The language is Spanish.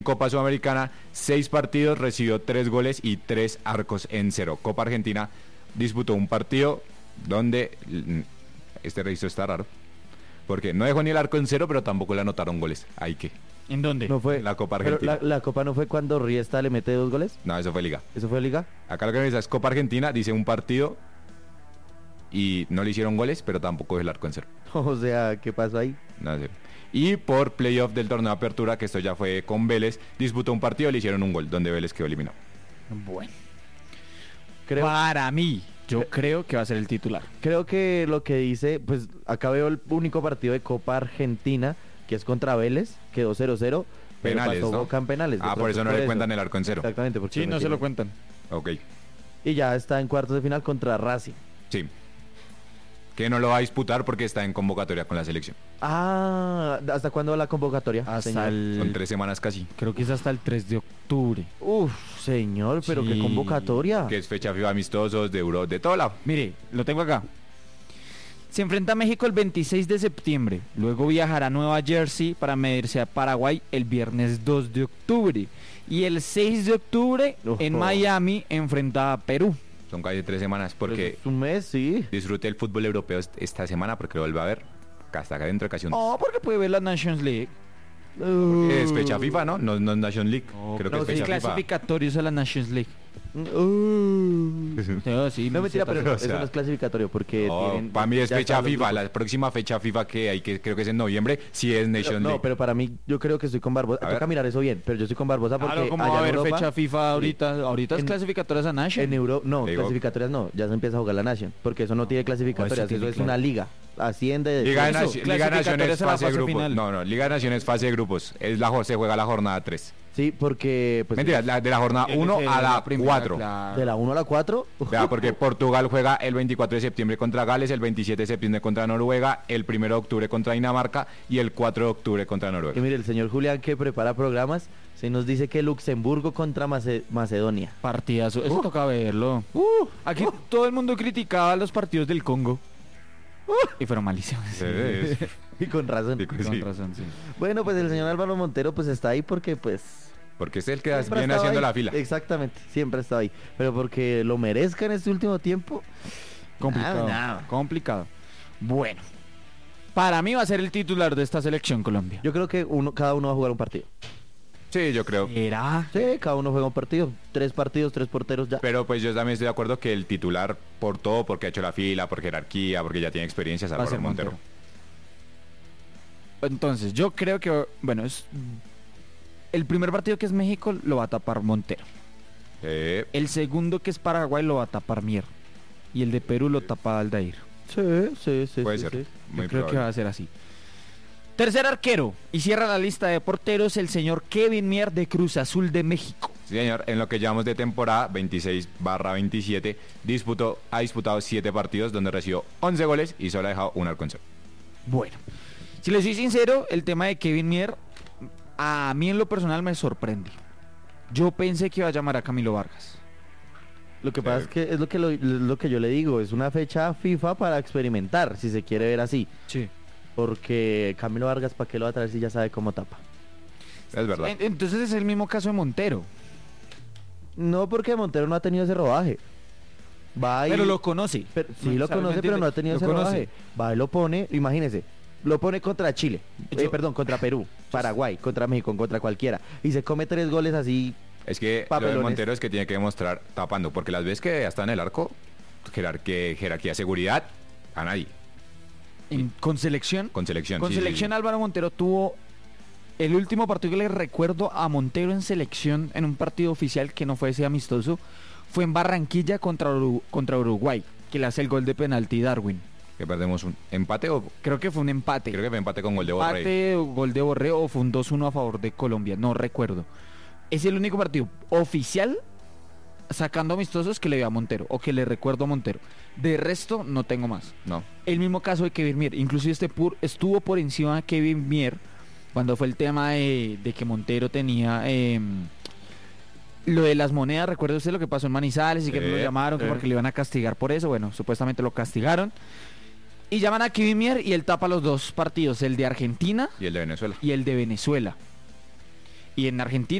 Copa Sudamericana, 6 partidos, recibió 3 goles y 3 arcos en 0. Copa Argentina disputó un partido donde este registro está raro, porque no dejó ni el arco en 0, pero tampoco le anotaron goles. ¿Ahí qué? ¿En dónde? No fue La Copa Argentina. Pero la Copa no fue cuando Riesta le mete 2 goles. No, eso fue Liga. ¿Eso fue Liga? Acá lo que me dice es Copa Argentina, dice un partido y no le hicieron goles, pero tampoco dejó el arco en 0. O sea, ¿qué pasó ahí? No sé. Y por playoff del torneo de apertura, que esto ya fue con Vélez, disputó un partido y le hicieron un gol, donde Vélez quedó eliminado. Bueno. Creo, Para mí, yo creo que va a ser el titular. creo que lo que dice, pues acá veo el único partido de Copa Argentina, que es contra Vélez, quedó 0-0. Pero Penales, pasó ¿no? Boca en penales. Yo Ah, creo por que eso no le cuentan el arco en 0. Exactamente, porque Sí, no se lo metieron. cuentan. Ok, Y ya está en cuartos de final contra Racing. sí. Que no lo va a disputar porque está en convocatoria con la selección. Ah, ¿hasta cuándo va la convocatoria? Hasta señor? Son 3 semanas casi. Creo que es hasta el 3 de octubre. Uf, señor, pero qué Sí. convocatoria. Que es fecha FIFA amistosos, de Euro, de todo lado. Mire, lo tengo acá. Se enfrenta a México el 26 de septiembre. Luego viajará a Nueva Jersey para medirse a Paraguay el viernes 2 de octubre. Y el 6 de octubre en Ojo. Miami enfrenta a Perú. Son casi 3 semanas porque Es un mes, sí. disfrute el fútbol europeo esta semana porque lo vuelve a ver hasta acá dentro de casi un mes. Oh, porque puede ver la Nations League. Es fecha FIFA, ¿no? No, no es Nation League. Creo que no, es sí, fecha FIFA. Clasificatorios a la Nations League. Sí, No, mentira, pero o eso sea, no es clasificatorio porque para mí es ya fecha están los FIFA. grupos. La próxima fecha FIFA que hay, que creo que es en noviembre, sí es Nation No, League. pero para mí, yo creo que estoy con Barbosa. A ver. Toca mirar eso bien, pero yo estoy con Barbosa porque Claro, como allá va a en haber Europa, fecha FIFA ahorita. Ahorita es en- clasificatorias a Nations. en Euro, no, Digo- clasificatorias no, ya se empieza a jugar la Nation, porque eso no tiene clasificatorias, tiene eso es claro. una liga, asciende de Liga de, Eso, Liga de Naciones clasificatorias a la fase de fase grupos. final. No, Liga de Naciones fase de grupos. Se juega la jornada 3. Sí, porque pues, Mentira, de la jornada 1 a la 4. de la 1 a la 4, Vea, porque Portugal juega el 24 de septiembre contra Gales, el 27 de septiembre contra Noruega, el 1 de octubre contra Dinamarca y el 4 de octubre contra y Noruega. mire, el señor Julián que prepara programas, se nos dice que Luxemburgo contra Macedonia. Partidazo. Eso toca verlo. Aquí todo el mundo criticaba los partidos del Congo. Y fueron malísimos. Y con razón. Sí, Con sí. razón, sí. Bueno, pues el señor Álvaro Montero pues está ahí porque pues Porque es el que siempre ha viene estado haciendo ahí. la fila. Exactamente, siempre ha estado ahí. Pero porque lo merezca en este último tiempo. Complicado. Nada. Complicado. Bueno. Para mí va a ser el titular de esta selección Colombia. Yo creo que cada uno va a jugar un partido. Sí, yo creo. ¿Será? Sí, cada uno juega un partido. 3 partidos, 3 porteros ya. Pero pues yo también estoy de acuerdo que el titular, por todo, porque ha hecho la fila, por jerarquía, porque ya tiene experiencia, es Va a ser Álvaro Montero. Entonces, yo creo que, bueno, es el primer partido que es México lo va a tapar Montero. El segundo que es Paraguay lo va a tapar Mier. Y el de Perú lo tapa Aldair. Sí. Puede sí, ser. sí. Muy Yo creo que probable. va a ser así. Tercer arquero. Y cierra la lista de porteros el señor Kevin Mier de Cruz Azul de México. Sí, señor, en lo que llevamos de temporada 26/27, ha disputado 7 partidos donde recibió 11 goles y solo ha dejado un arco en 0. Bueno, si le soy sincero, el tema de Kevin Mier a mí en lo personal me sorprende. Yo pensé que iba a llamar a Camilo Vargas. Lo que pasa es que es lo que yo le digo, es una fecha FIFA para experimentar, si se quiere ver así. Sí. Porque Camilo Vargas, ¿para qué lo va a traer si ya sabe cómo tapa? Es verdad. Entonces es el mismo caso de Montero. No, porque Montero no ha tenido ese rodaje. Va y... Pero lo conoce. Sí lo ¿Sabes? ¿Me conoce, pero entiende? no ha tenido Lo ese conoce. rodaje. Va y lo pone, imagínese, lo pone contra Chile, Yo- contra Perú, Paraguay, contra México, contra cualquiera. Y se come 3 goles así. Es que lo de Papelones. Montero es que tiene que demostrar tapando, porque las veces que está en el arco, jerarquía, seguridad, a nadie. Con selección. Con selección. Con sí, sí, selección sí. Álvaro Montero tuvo el último partido que le recuerdo a Montero en selección en un partido oficial que no fue ese amistoso. Fue en Barranquilla contra Uruguay, que le hace el gol de penalti Darwin. Que perdemos un empate o Creo que fue un empate. creo que fue empate con gol de Borré. Empate o gol de Borré o fue un 2-1 a favor de Colombia, no recuerdo. Es el único partido oficial sacando amistosos que le veo a Montero o que le recuerdo a Montero. De resto no tengo más. No. El mismo caso de Kevin Mier, inclusive estuvo por encima de Kevin Mier cuando fue el tema de que Montero tenía lo de las monedas. ¿Recuerda usted lo que pasó en Manizales y que no lo llamaron que porque le iban a castigar por eso? Bueno, supuestamente lo castigaron. Y llaman a Kevin Mier y él tapa los dos partidos, el de Argentina Y el de Venezuela. y el de Venezuela. Y en Argentina